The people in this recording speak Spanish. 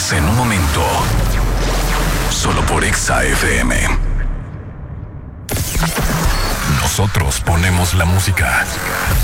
Regresamos en un momento. Solo por Exa FM. Nosotros ponemos la música.